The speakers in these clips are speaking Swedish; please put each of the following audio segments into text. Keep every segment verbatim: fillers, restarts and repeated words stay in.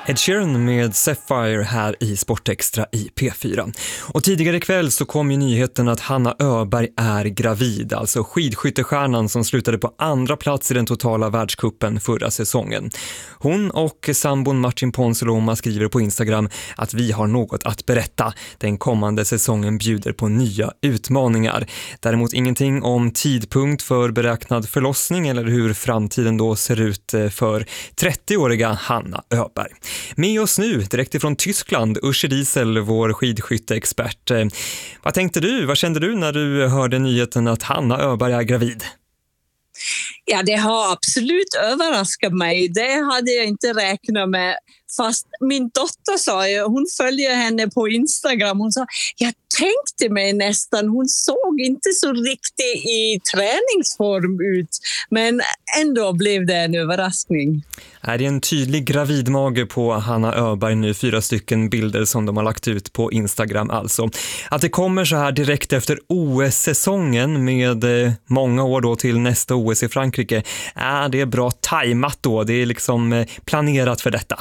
Ed Sheeran med Sapphire här i Sportextra i P fyra. Och tidigare ikväll så kom ju nyheten att Hanna Öberg är gravid, alltså skidskyttestjärnan som slutade på andra plats i den totala världscupen förra säsongen. Hon och sambon Martin Ponsiluoma skriver på Instagram att vi har något att berätta. Den kommande säsongen bjuder på nya utmaningar. Däremot ingenting om tidpunkt för beräknad förlossning eller hur framtiden då ser ut för trettioåriga Hanna Öberg. Med oss nu, direkt ifrån Tyskland, Uschi Diesel, vår skidskytteexpert. Vad tänkte du, vad kände du när du hörde nyheten att Hanna Öberg är gravid? Ja, det har absolut överraskat mig. Det hade jag inte räknat med. Fast min dotter sa ju, hon följer henne på Instagram. Hon sa, jag tänkte mig nästan, hon såg inte så riktigt i träningsform ut. Men ändå blev det en överraskning. Är det en tydlig gravidmage på Hanna Öberg nu? Fyra stycken bilder som de har lagt ut på Instagram alltså. Att det kommer så här direkt efter O S-säsongen med många år då till nästa O S i Frankrike. Är det bra tajmat då? Det är liksom planerat för detta.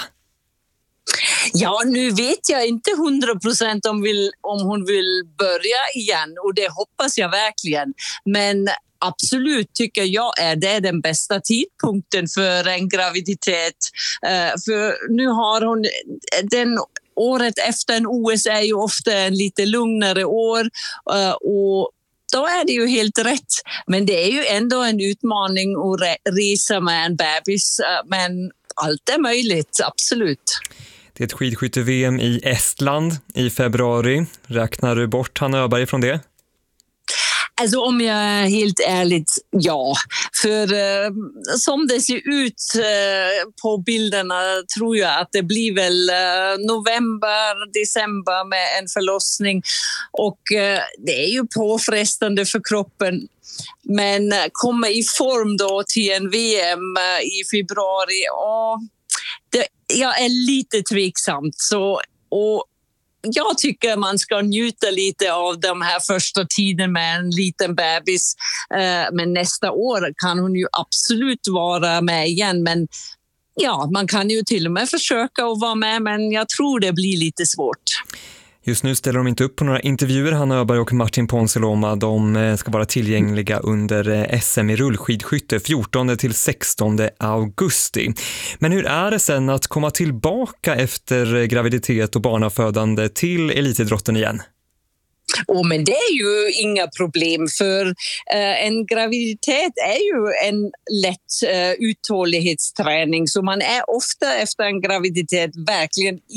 Ja, nu vet jag inte hundra procent om, om hon vill börja igen och det hoppas jag verkligen. Men absolut tycker jag är det den bästa tidpunkten för en graviditet. Uh, för nu har hon den året efter en O S är ju ofta en lite lugnare år uh, och då är det ju helt rätt. Men det är ju ändå en utmaning att resa med en bebis. Uh, men allt är möjligt, absolut. Det är ett skidskytte-V M i Estland i februari. Räknar du bort Hanna Öberg från det? Alltså om jag är helt ärligt, ja. För eh, som det ser ut eh, på bilderna tror jag att det blir väl eh, november, december med en förlossning. Och eh, det är ju påfrestande för kroppen. Men eh, komma i form då till en V M eh, i februari, och det, jag är lite tveksamt. Så, och jag tycker man ska njuta lite av de här första tiden med en liten bebis. Men nästa år kan hon ju absolut vara med igen. Men ja, man kan ju till och med försöka att vara med, men jag tror det blir lite svårt. Just nu ställer de inte upp på några intervjuer, Hanna Öberg och Martin Ponsiluoma. De ska vara tillgängliga under S M i rullskidskytte fjortonde till sextonde augusti. Men hur är det sen att komma tillbaka efter graviditet och barnafödande till elitidrotten igen? Oh, men det är ju inga problem, för eh, en graviditet är ju en lätt eh, uthållighetsträning, så man är ofta efter en graviditet verkligen